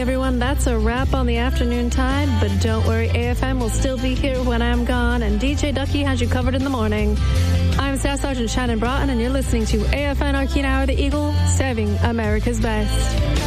everyone. That's a wrap on the afternoon tide, but don't worry, AFM will still be here when I'm gone, and DJ Ducky has you covered in the morning. I'm Staff Sergeant Shannon Broughton, and you're listening to AFN Arkeen Hour, the Eagle, serving America's best.